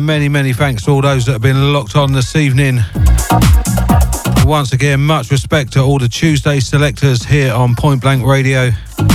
many thanks to all those that have been locked on this evening. Once again, much respect to all the Tuesday selectors here on Point Blank Radio.